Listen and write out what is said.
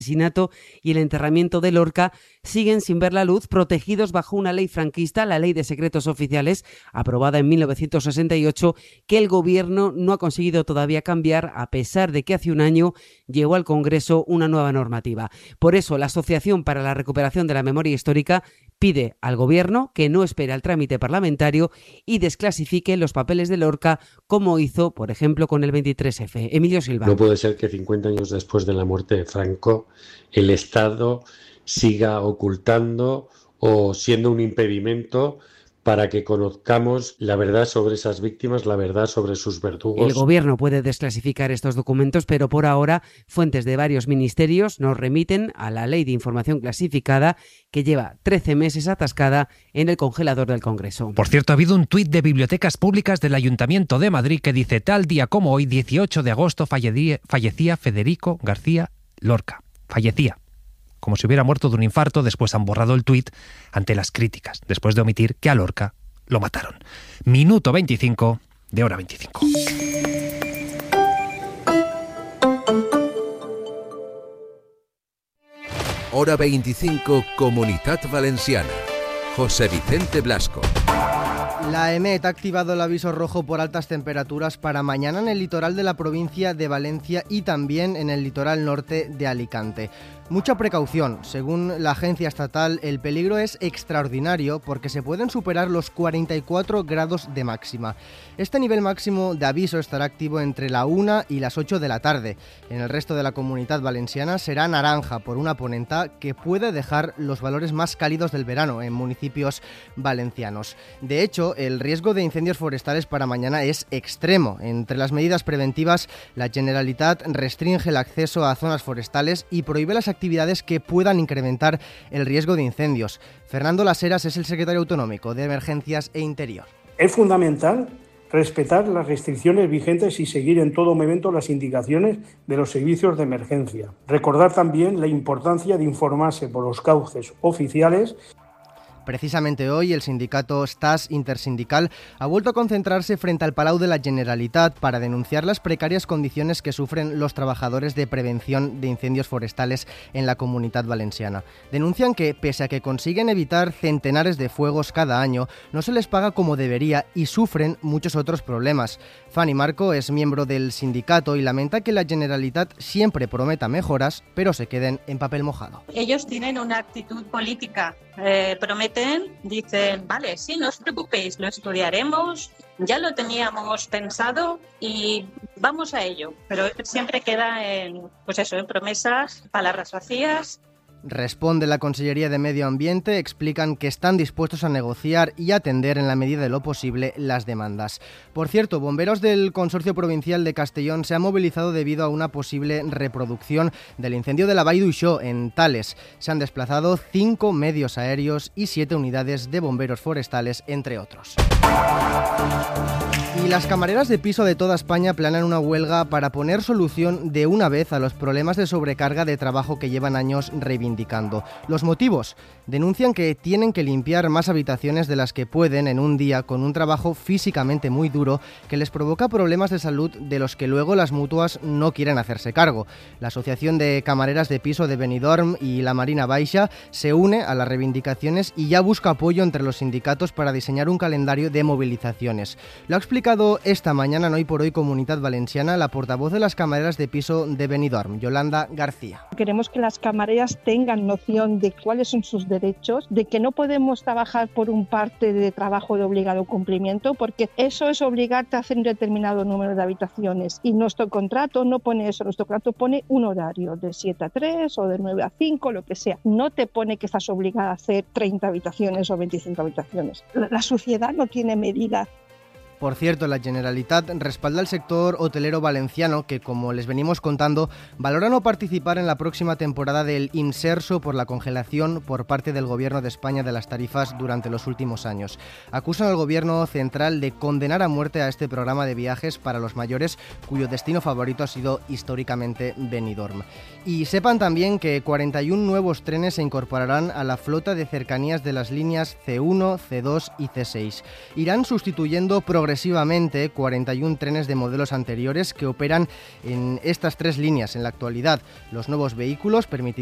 asesinato y el enterramiento de Lorca siguen sin ver la luz, protegidos bajo una ley franquista, la Ley de Secretos Oficiales, aprobada en 1968, que el Gobierno no ha conseguido todavía cambiar, a pesar de que hace un año llegó al Congreso una nueva normativa. Por eso, la Asociación para la Recuperación de la Memoria Histórica pide al Gobierno que no espere al trámite parlamentario y desclasifique los papeles de Lorca, como hizo, por ejemplo, con el 23F. Emilio Silva. No puede ser que 50 años después de la muerte de Franco el Estado siga ocultando o siendo un impedimento para que conozcamos la verdad sobre esas víctimas, la verdad sobre sus verdugos. El Gobierno puede desclasificar estos documentos, pero por ahora fuentes de varios ministerios nos remiten a la Ley de Información Clasificada, que lleva 13 meses atascada en el congelador del Congreso. Por cierto, ha habido un tuit de Bibliotecas Públicas del Ayuntamiento de Madrid que dice: tal día como hoy, 18 de agosto, fallecía Federico García Lorca. Fallecía. Como si hubiera muerto de un infarto. Después han borrado el tuit ante las críticas, después de omitir que a Lorca lo mataron. Minuto 25 de Hora 25. Hora 25, Comunitat Valenciana. José Vicente Blasco. La EMET ha activado el aviso rojo por altas temperaturas para mañana en el litoral de la provincia de Valencia y también en el litoral norte de Alicante. Mucha precaución. Según la agencia estatal, el peligro es extraordinario porque se pueden superar los 44 grados de máxima. Este nivel máximo de aviso estará activo entre la 1 y las 8 de la tarde. En el resto de la Comunitat Valenciana será naranja por una ponenta que puede dejar los valores más cálidos del verano en municipios valencianos. De hecho, el riesgo de incendios forestales para mañana es extremo. Entre las medidas preventivas, la Generalitat restringe el acceso a zonas forestales y prohíbe las actividades que puedan incrementar el riesgo de incendios. Fernando Las Heras es el secretario autonómico de Emergencias e Interior. Es fundamental respetar las restricciones vigentes y seguir en todo momento las indicaciones de los servicios de emergencia. Recordar también la importancia de informarse por los cauces oficiales. Precisamente hoy el sindicato STAS Intersindical ha vuelto a concentrarse frente al Palau de la Generalitat para denunciar las precarias condiciones que sufren los trabajadores de prevención de incendios forestales en la Comunitat Valenciana. Denuncian que, pese a que consiguen evitar centenares de fuegos cada año, no se les paga como debería y sufren muchos otros problemas. Fanny Marco es miembro del sindicato y lamenta que la Generalitat siempre prometa mejoras, pero se queden en papel mojado. Ellos tienen una actitud política. Prometen, dicen, vale, sí, no os preocupéis, lo estudiaremos, ya lo teníamos pensado y vamos a ello. Pero siempre queda en promesas, palabras vacías. Responde la Consellería de Medio Ambiente, explican que están dispuestos a negociar y atender en la medida de lo posible las demandas. Por cierto, bomberos del Consorcio Provincial de Castellón se han movilizado debido a una posible reproducción del incendio de la Vall d'Uixó en Tales. Se han desplazado 5 medios aéreos y 7 unidades de bomberos forestales, entre otros. Y las camareras de piso de toda España planean una huelga para poner solución de una vez a los problemas de sobrecarga de trabajo que llevan años reivindicando. Los motivos: denuncian que tienen que limpiar más habitaciones de las que pueden en un día con un trabajo físicamente muy duro que les provoca problemas de salud de los que luego las mutuas no quieren hacerse cargo. La Asociación de Camareras de Piso de Benidorm y la Marina Baixa se une a las reivindicaciones y ya busca apoyo entre los sindicatos para diseñar un calendario de movilizaciones. Lo ha explicado esta mañana en Hoy por Hoy Comunitat Valenciana la portavoz de las camareras de piso de Benidorm, Yolanda García. Queremos que las camareras tengan noción de cuáles son sus derechos, de que no podemos trabajar por un parte de trabajo de obligado cumplimiento, porque eso es obligarte a hacer un determinado número de habitaciones y nuestro contrato no pone eso, nuestro contrato pone un horario de 7 a 3 o de 9 a 5, lo que sea. No te pone que estás obligada a hacer 30 habitaciones o 25 habitaciones. La sociedad no tiene medida. Por cierto, la Generalitat respalda al sector hotelero valenciano que, como les venimos contando, valora no participar en la próxima temporada del Inserso por la congelación por parte del Gobierno de España de las tarifas durante los últimos años. Acusan al Gobierno central de condenar a muerte a este programa de viajes para los mayores, cuyo destino favorito ha sido históricamente Benidorm. Y sepan también que 41 nuevos trenes se incorporarán a la flota de cercanías de las líneas C1, C2 y C6. Irán sustituyendo progresivamente progresivamente 41 trenes de modelos anteriores que operan en estas 3 líneas en la actualidad. Los nuevos vehículos permitirán